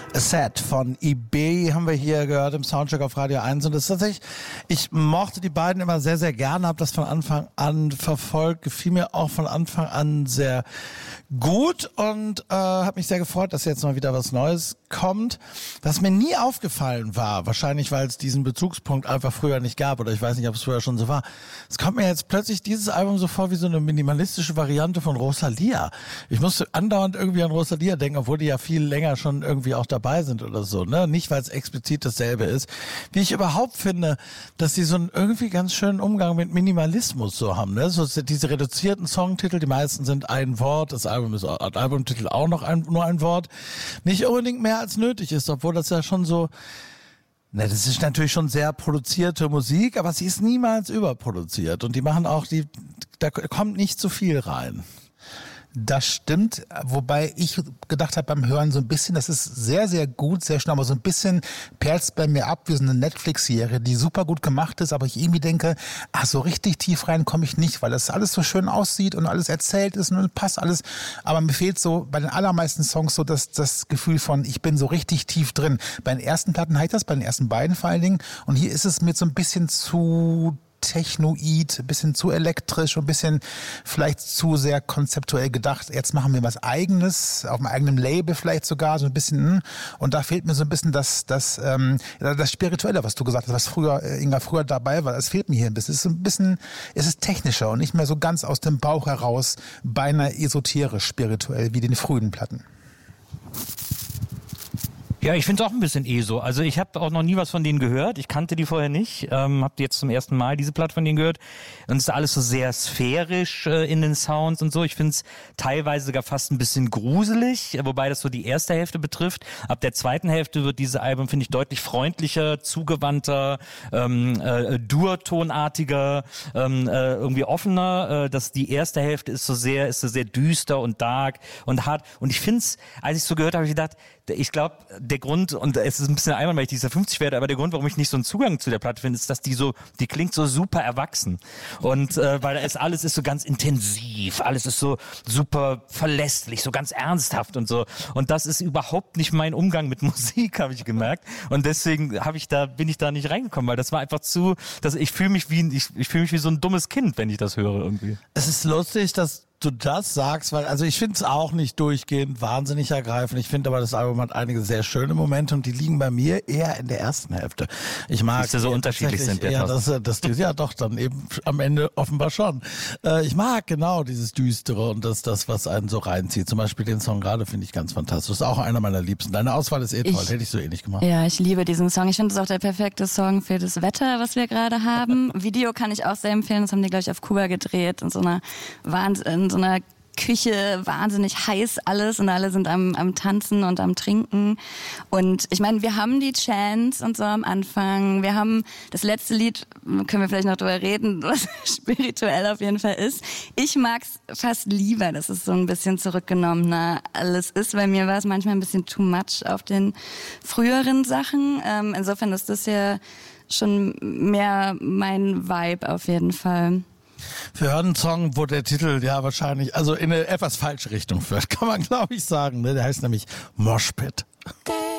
A Set von eBay haben wir hier gehört im Soundcheck auf Radio 1. Und das ist tatsächlich, ich mochte die beiden immer sehr, sehr gerne, habe das von Anfang an verfolgt, gefiel mir auch von Anfang an sehr gut und habe mich sehr gefreut, dass jetzt mal wieder was Neues kommt. Was mir nie aufgefallen war, wahrscheinlich weil es diesen Bezugspunkt einfach früher nicht gab oder ich weiß nicht, ob es früher schon so war. Es kommt mir jetzt plötzlich dieses Album so vor wie so eine minimalistische Variante von Rosalia. Ich musste andauernd irgendwie an Rosalia denken, obwohl die ja viel länger schon irgendwie auch dabei sind oder so, ne? Nicht, weil es explizit dasselbe ist. Wie ich überhaupt finde, dass sie so einen irgendwie ganz schönen Umgang mit Minimalismus so haben, ne? So diese reduzierten Songtitel, die meisten sind ein Wort, das Album ist Albumtitel auch noch nur ein Wort. Nicht unbedingt mehr als nötig ist, obwohl das ja schon so, ne, das ist natürlich schon sehr produzierte Musik, aber sie ist niemals überproduziert und die machen auch, da kommt nicht zu viel rein. Das stimmt, wobei ich gedacht habe beim Hören so ein bisschen, das ist sehr, sehr gut, sehr schnell, aber so ein bisschen perlt's bei mir ab wie so eine Netflix-Serie, die super gut gemacht ist, aber ich irgendwie denke, so richtig tief rein komme ich nicht, weil das alles so schön aussieht und alles erzählt ist und passt alles, aber mir fehlt so bei den allermeisten Songs so das Gefühl von, ich bin so richtig tief drin. Bei den ersten Platten hatte ich das, bei den ersten beiden vor allen Dingen, und hier ist es mir so ein bisschen zu technoid, ein bisschen zu elektrisch, ein bisschen vielleicht zu sehr konzeptuell gedacht. Jetzt machen wir was Eigenes, auf einem eigenen Label vielleicht sogar, so ein bisschen, und da fehlt mir so ein bisschen das Spirituelle, was du gesagt hast, was früher dabei war, das fehlt mir hier ein bisschen. Es ist ein bisschen, es ist technischer und nicht mehr so ganz aus dem Bauch heraus, beinahe esoterisch spirituell wie den frühen Platten. Ja, ich finde es auch ein bisschen so. Also ich habe auch noch nie was von denen gehört. Ich kannte die vorher nicht. Habe jetzt zum ersten Mal diese Platte von denen gehört. Und es ist alles so sehr sphärisch in den Sounds und so. Ich finde es teilweise sogar fast ein bisschen gruselig, wobei das so die erste Hälfte betrifft. Ab der zweiten Hälfte wird dieses Album, finde ich, deutlich freundlicher, zugewandter, Durtonartiger, irgendwie offener. Die erste Hälfte ist so sehr düster und dark und hart. Und ich finde es, als ich es so gehört habe, habe ich gedacht, ich glaube, der Grund, und es ist ein bisschen albern, weil ich dieser 50 werde, aber der Grund, warum ich nicht so einen Zugang zu der Platte finde, ist, dass die klingt so super erwachsen. Und weil alles ist so ganz intensiv, alles ist so super verlässlich, so ganz ernsthaft und so. Und das ist überhaupt nicht mein Umgang mit Musik, habe ich gemerkt. Und deswegen bin ich da nicht reingekommen, weil das war einfach ich fühle mich wie so ein dummes Kind, wenn ich das höre irgendwie. Es ist lustig, dass du das sagst, weil, also ich finde es auch nicht durchgehend wahnsinnig ergreifend. Ich finde aber, das Album hat einige sehr schöne Momente und die liegen bei mir eher in der ersten Hälfte. Ich mag, dass sie so unterschiedlich sind. Ja, ja doch, dann eben am Ende offenbar schon. Ich mag genau dieses Düstere und das, was einen so reinzieht. Zum Beispiel den Song gerade finde ich ganz fantastisch. Das ist auch einer meiner Liebsten. Deine Auswahl ist toll. Hätte ich so ähnlich gemacht. Ja, ich liebe diesen Song. Ich finde, es ist auch der perfekte Song für das Wetter, was wir gerade haben. Video kann ich auch sehr empfehlen. Das haben die, glaube ich, auf Kuba gedreht. In so einer Küche, wahnsinnig heiß alles und alle sind am Tanzen und am Trinken. Und ich meine, wir haben die Chants und so am Anfang. Wir haben das letzte Lied, können wir vielleicht noch drüber reden, was spirituell auf jeden Fall ist. Ich mag's fast lieber, dass es so ein bisschen zurückgenommener alles ist. Bei mir war es manchmal ein bisschen too much auf den früheren Sachen. Insofern ist das ja schon mehr mein Vibe auf jeden Fall. Wir hören einen Song, wo der Titel ja wahrscheinlich, also in eine etwas falsche Richtung führt, kann man glaube ich sagen. Ne? Der heißt nämlich Moshpit.